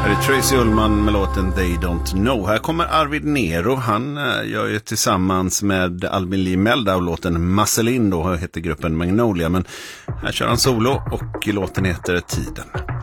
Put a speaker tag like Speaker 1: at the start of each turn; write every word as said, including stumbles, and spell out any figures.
Speaker 1: Här är Tracy Ullman med låten They Don't Know. Här kommer Arvid Nero. Han gör ju tillsammans med Albin Lee Meldau låten Marceline, då heter gruppen Magnolia. Men här kör han solo och låten heter Tiden.